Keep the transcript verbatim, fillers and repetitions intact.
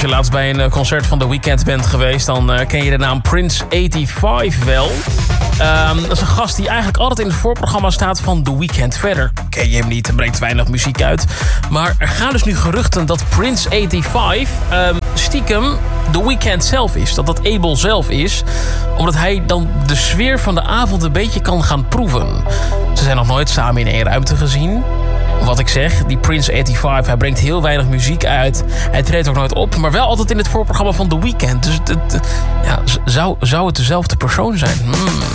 je laatst bij een concert van The Weeknd bent geweest... dan uh, ken je de naam Prince vijfennegentig wel. Um, dat is een gast die eigenlijk altijd in het voorprogramma staat van The Weeknd. Verder ken je hem niet, er brengt weinig muziek uit. Maar er gaan dus nu geruchten dat Prince vijfennegentig um, stiekem The Weeknd zelf is. Dat dat Abel zelf is. Omdat hij dan de sfeer van de avond een beetje kan gaan proeven. Ze zijn nog nooit samen in één ruimte gezien. Wat ik zeg, die Prince vijfennegentig, hij brengt heel weinig muziek uit. Hij treedt ook nooit op, maar wel altijd in het voorprogramma van The Weeknd. Dus het, het, ja, zou, zou het dezelfde persoon zijn? Hmm.